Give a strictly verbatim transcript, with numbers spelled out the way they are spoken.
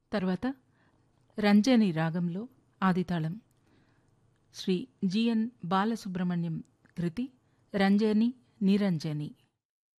తర్వాత రంజని రాగంలో ఆదితాళం శ్రీ జిఎన్ బాలసుబ్రహ్మణ్యం కృతి రంజని నిరంజని.